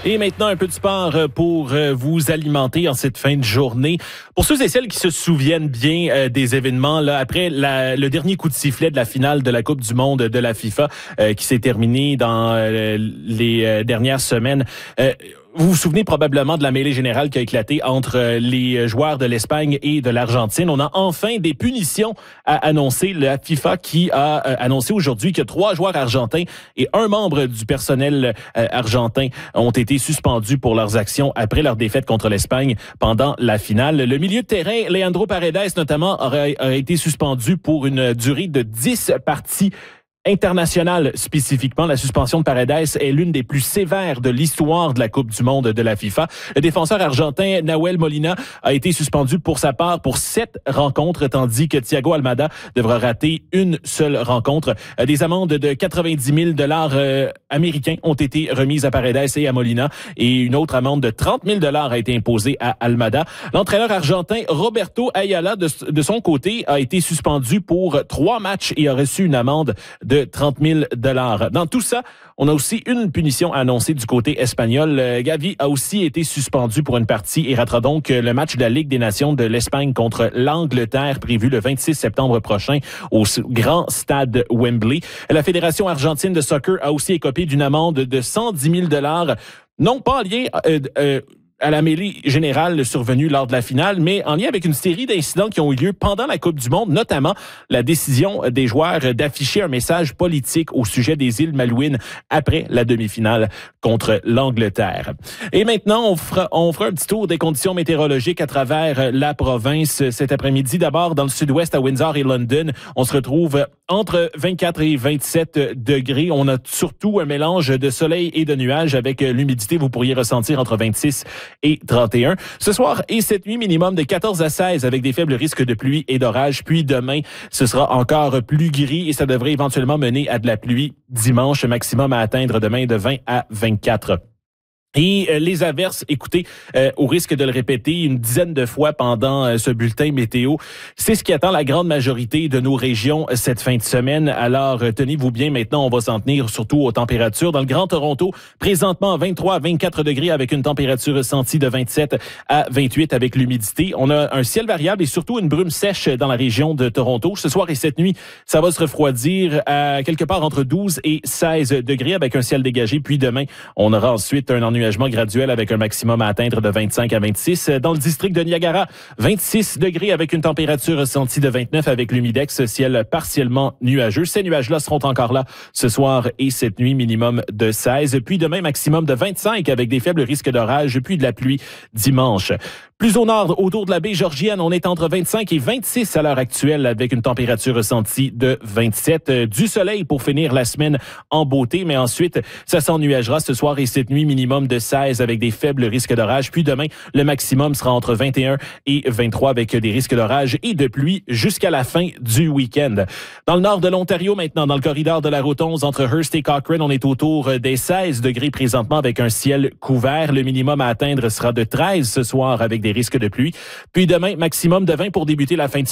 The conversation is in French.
Et maintenant, un peu de sport pour vous alimenter en cette fin de journée. Pour ceux et celles qui se souviennent bien des événements, là, après le dernier coup de sifflet de la finale de la Coupe du monde de la FIFA qui s'est terminée dans les dernières semaines, vous vous souvenez probablement de la mêlée générale qui a éclaté entre les joueurs de l'Espagne et de l'Argentine. On a enfin des punitions à annoncer. La FIFA qui a annoncé aujourd'hui que 3 joueurs argentins et un membre du personnel argentin ont été suspendus pour leurs actions après leur défaite contre l'Espagne pendant la finale. Le milieu de terrain, Leandro Paredes notamment, aurait été suspendu pour une durée de 10 parties internationale spécifiquement. La suspension de Paredes est l'une des plus sévères de l'histoire de la Coupe du monde de la FIFA. Le défenseur argentin Nahuel Molina a été suspendu pour sa part pour 7 rencontres, tandis que Thiago Almada devra rater une seule rencontre. Des amendes de 90 000 $ américains ont été remises à Paredes et à Molina, et une autre amende de 30 000 $ a été imposée à Almada. L'entraîneur argentin Roberto Ayala, de son côté, a été suspendu pour 3 matchs et a reçu une amende de 30 000 $. Dans tout ça, on a aussi une punition annoncée du côté espagnol. Gavi a aussi été suspendu pour une partie et ratera donc le match de la Ligue des Nations de l'Espagne contre l'Angleterre prévu le 26 septembre prochain au grand stade Wembley. La Fédération argentine de soccer a aussi écopé d'une amende de 110 000 $, non pas en lien à la mêlée générale survenue lors de la finale, mais en lien avec une série d'incidents qui ont eu lieu pendant la Coupe du monde, notamment la décision des joueurs d'afficher un message politique au sujet des îles Malouines après la demi-finale contre l'Angleterre. Et maintenant, on fera un petit tour des conditions météorologiques à travers la province cet après-midi. D'abord, dans le sud-ouest, à Windsor et London, on se retrouve entre 24 et 27 degrés. On a surtout un mélange de soleil et de nuages avec l'humidité. Vous pourriez ressentir entre 26 et 31. Ce soir et cette nuit, minimum de 14 à 16 avec des faibles risques de pluie et d'orage. Puis demain, ce sera encore plus gris et ça devrait éventuellement mener à de la pluie dimanche, maximum à atteindre demain de 20 à 24. Et les averses, écoutez, au risque de le répéter une dizaine de fois pendant ce bulletin météo, c'est ce qui attend la grande majorité de nos régions cette fin de semaine. Alors, tenez-vous bien, maintenant, on va s'en tenir surtout aux températures. Dans le Grand Toronto, présentement 23 à 24 degrés avec une température ressentie de 27 à 28 avec l'humidité. On a un ciel variable et surtout une brume sèche dans la région de Toronto. Ce soir et cette nuit, ça va se refroidir à quelque part entre 12 et 16 degrés avec un ciel dégagé. Puis demain, on aura ensuite un ennuagement graduel avec un maximum à atteindre de 25 à 26. Dans le district de Niagara, 26 degrés avec une température ressentie de 29 avec l'humidex, ciel partiellement nuageux. Ces nuages-là seront encore là ce soir et cette nuit, minimum de 16. Puis demain, maximum de 25 avec des faibles risques d'orage, puis de la pluie dimanche. Plus au nord, autour de la baie Georgienne, on est entre 25 et 26 à l'heure actuelle avec une température ressentie de 27. Du soleil pour finir la semaine en beauté, mais ensuite, ça s'ennuagera ce soir et cette nuit, minimum de 16 avec des faibles risques d'orage. Puis demain, le maximum sera entre 21 et 23 avec des risques d'orage et de pluie jusqu'à la fin du week-end. Dans le nord de l'Ontario, maintenant, dans le corridor de la route 11 entre Hearst et Cochrane, on est autour des 16 degrés présentement avec un ciel couvert. Le minimum à atteindre sera de 13 ce soir avec des risques de pluie. Puis demain, maximum de 20 pour débuter la fin de